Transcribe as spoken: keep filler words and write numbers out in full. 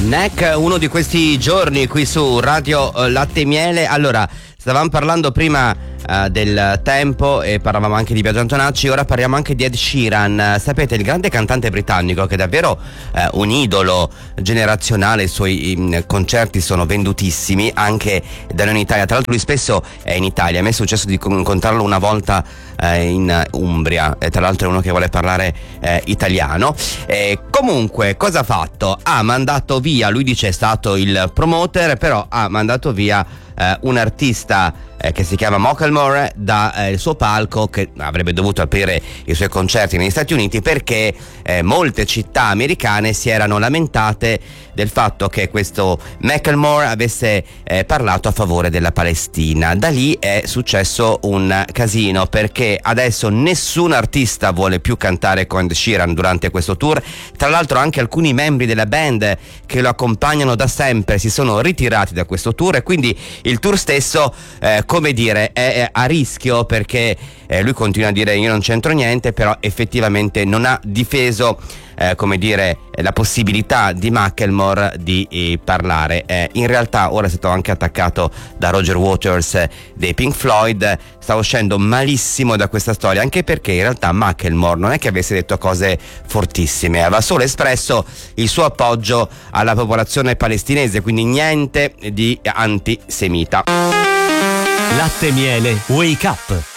Neck, uno di questi giorni qui su Radio Latte e Miele. Allora, stavamo parlando prima uh, del tempo e parlavamo anche di Biagio Antonacci, ora parliamo anche di Ed Sheeran. Sapete, il grande cantante britannico che è davvero uh, un idolo generazionale, i suoi um, concerti sono vendutissimi anche da noi in Italia. Tra l'altro lui spesso è in Italia, a me è successo di incontrarlo una volta uh, in Umbria, e tra l'altro è uno che vuole parlare uh, italiano. E comunque cosa ha fatto? Ha mandato via, lui dice è stato il promoter, però ha mandato via uh, un artista eh, che si chiama Macklemore da eh, il suo palco, che avrebbe dovuto aprire i suoi concerti negli Stati Uniti, perché eh, molte città americane si erano lamentate del fatto che questo Macklemore avesse eh, parlato a favore della Palestina. Da lì è successo un casino, perché adesso nessun artista vuole più cantare con Ed Sheeran durante questo tour. Tra l'altro anche alcuni membri della band che lo accompagnano da sempre si sono ritirati da questo tour, e quindi il tour stesso eh, come dire è, è a rischio, perché eh, lui continua a dire io non c'entro niente, però effettivamente non ha difeso eh, come dire la possibilità di Macklemore di eh, parlare. Eh, in realtà ora è stato anche attaccato da Roger Waters eh, dei Pink Floyd, sta uscendo malissimo da questa storia, anche perché in realtà Macklemore non è che avesse detto cose fortissime, aveva solo espresso il suo appoggio alla popolazione palestinese, quindi niente di antisemita. Latte e Miele Wake Up.